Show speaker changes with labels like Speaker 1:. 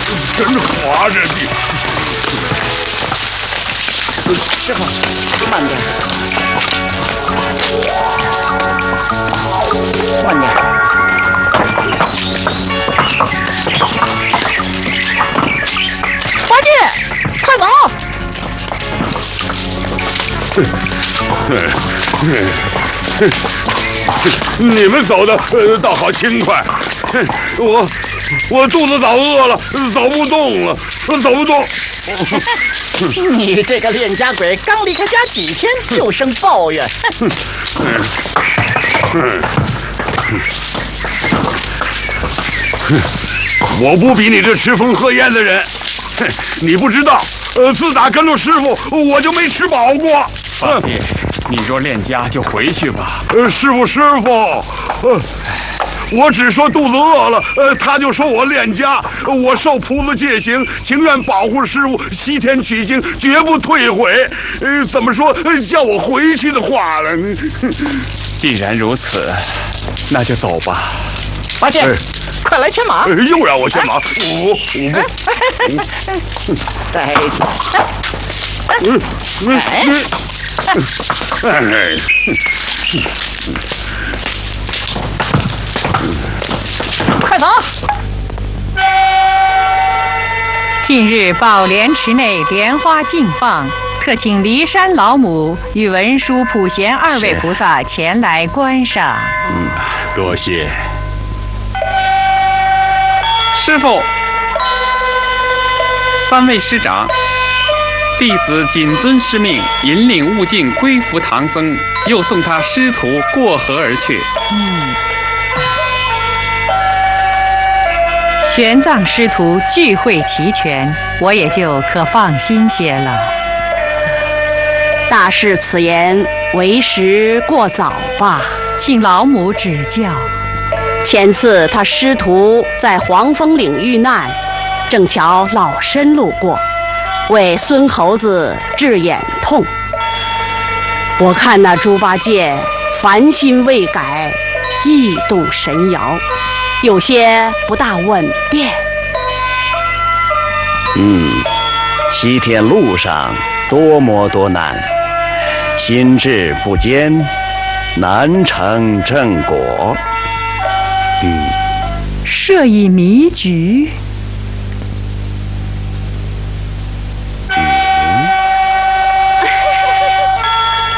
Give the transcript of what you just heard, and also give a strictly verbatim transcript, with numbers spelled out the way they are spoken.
Speaker 1: 真滑着地。
Speaker 2: 师傅，慢点，慢点。八戒，快走！
Speaker 1: 你们走的呃倒好轻快，我我肚子早饿了，走不动了，走不动。
Speaker 2: 你这个练家鬼，刚离开家几天就生抱怨。
Speaker 1: 我不比你这吃风喝烟的人，你不知道，呃，自打跟着师傅，我就没吃饱过。
Speaker 3: 八戒，你若练家就回去吧。
Speaker 1: 呃，师傅，师傅，呃，我只说肚子饿了，呃，他就说我练家，我受菩萨戒行，情愿保护师傅西天取经，绝不退悔。呃，怎么说叫我回去的话了？
Speaker 3: 既然如此，那就走吧。
Speaker 2: 八戒，哎、快来牵马！
Speaker 1: 呃、又让我牵马，我我
Speaker 2: 不。呆子。
Speaker 1: 嗯嗯嗯。哎，
Speaker 2: 快走！
Speaker 4: 近日宝莲池内莲花竞放，特请骊山老母与文殊、普贤二位菩萨前来观赏。
Speaker 3: 嗯，多谢。师父，三位师长。弟子谨遵师命，引领悟净归服唐僧，又送他师徒过河而去。
Speaker 4: 嗯，玄奘师徒聚会齐全，我也就可放心些了。
Speaker 5: 大师此言为时过早吧，
Speaker 4: 请老母指教。
Speaker 5: 前次他师徒在黄风岭遇难，正巧老身路过。为孙猴子治眼痛，我看那猪八戒烦心未改，意动神摇，有些不大稳便。
Speaker 6: 嗯，西天路上多磨多难，心智不坚，难成正果。
Speaker 4: 嗯，设以迷局。